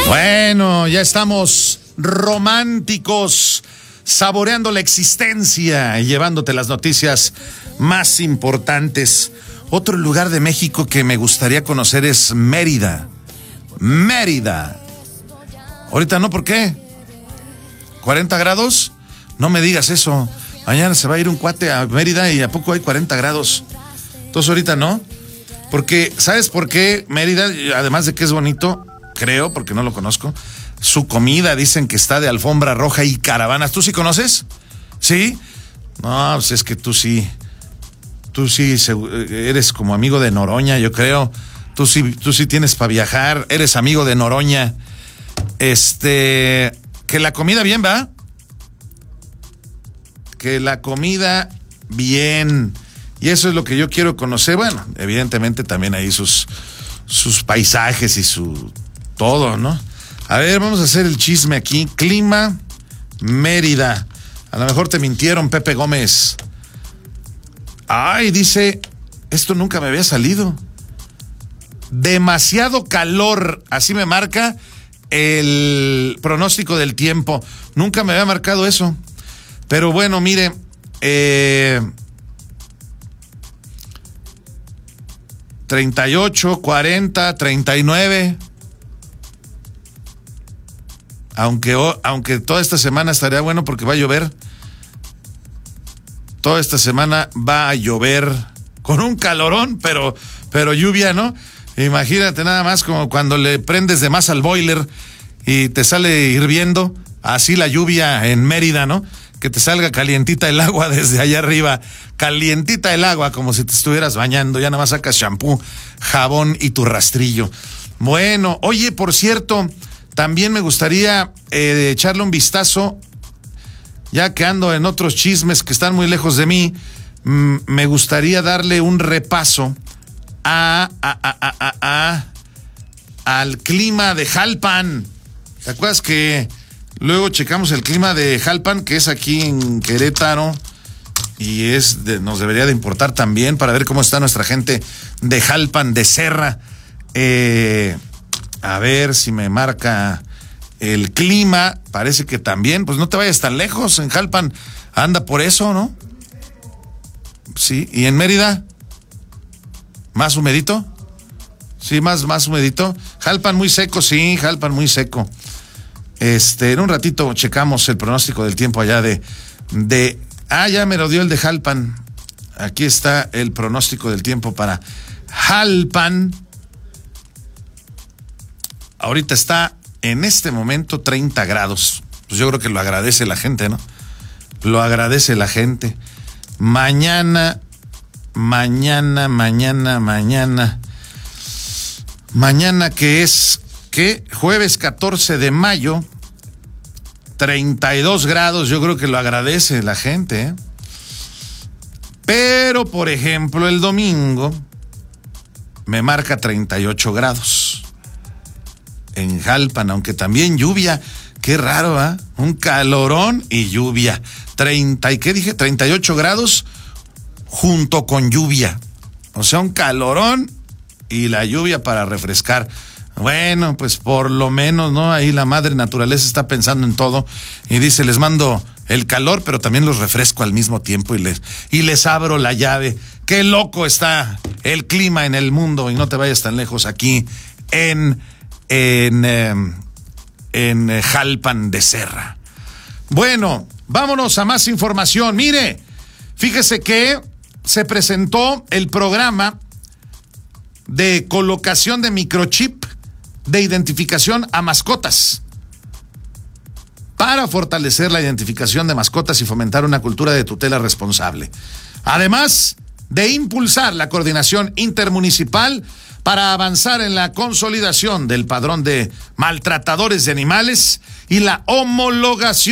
Bueno, ya estamos románticos, saboreando la existencia y llevándote las noticias más importantes. Otro lugar de México que me gustaría conocer es Mérida. Mérida. Ahorita no, ¿por qué? ¿40 grados? No me digas eso. Mañana se va a ir un cuate a Mérida y ¿a poco hay 40 grados? Entonces ahorita no. Porque, ¿sabes por qué Mérida? Además de que es bonito, creo, porque no lo conozco, su comida dicen que está de alfombra roja y caravanas. ¿Tú sí conoces? ¿Sí? No, pues es que tú sí eres como amigo de Noroña, yo creo. Tú sí tienes para viajar, eres amigo de Noroña. Que la comida bien, ¿va? Que la comida bien. Y eso es lo que yo quiero conocer. Bueno, evidentemente también ahí sus paisajes y su todo, ¿no? A ver, vamos a hacer el chisme aquí. Clima, Mérida. A lo mejor te mintieron, Pepe Gómez. Ay, dice, esto nunca me había salido. Demasiado calor, así me marca el pronóstico del tiempo. Nunca me había marcado eso. Pero bueno, mire, 38, 40, 39. Aunque toda esta semana estaría bueno porque va a llover. Toda esta semana va a llover con un calorón, pero lluvia, ¿no? Imagínate nada más como cuando le prendes de más al boiler y te sale hirviendo, así la lluvia en Mérida, ¿no? Que te salga calientita el agua desde allá arriba, calientita el agua como si te estuvieras bañando, ya nada más sacas shampoo, jabón y tu rastrillo. Bueno, oye, por cierto, también me gustaría echarle un vistazo, ya que ando en otros chismes que están muy lejos de mí, me gustaría darle un repaso al clima de Jalpan. ¿Te acuerdas que luego checamos el clima de Jalpan, que es aquí en Querétaro, y nos debería de importar también para ver cómo está nuestra gente de Jalpan, de Serra? A ver si me marca el clima. Parece que también, pues no te vayas tan lejos. En Jalpan anda por eso, ¿no? Sí, y en Mérida, ¿más humedito? Sí, más humedito. Jalpan muy seco, sí, Jalpan muy seco. En un ratito checamos el pronóstico del tiempo allá ya me lo dio el de Jalpan. Aquí está el pronóstico del tiempo para Jalpan. Ahorita está en este momento 30 grados. Pues yo creo que lo agradece la gente, ¿no? Lo agradece la gente. Mañana que es, ¿qué? Jueves 14 de mayo, 32 grados, yo creo que lo agradece la gente, ¿eh? Pero, por ejemplo, el domingo me marca 38 grados. En Jalpan, aunque también lluvia. Qué raro, ¿eh? Un calorón y lluvia. 38 grados junto con lluvia. O sea, un calorón y la lluvia para refrescar. Bueno, pues por lo menos, ¿no? Ahí la madre naturaleza está pensando en todo y dice, les mando el calor, pero también los refresco al mismo tiempo y les abro la llave. Qué loco está el clima en el mundo, y no te vayas tan lejos aquí en Jalpan de Serra. Bueno, vámonos a más información. Mire, fíjese que se presentó el programa de colocación de microchip de identificación a mascotas para fortalecer la identificación de mascotas y fomentar una cultura de tutela responsable. Además de impulsar la coordinación intermunicipal para avanzar en la consolidación del padrón de maltratadores de animales y la homologación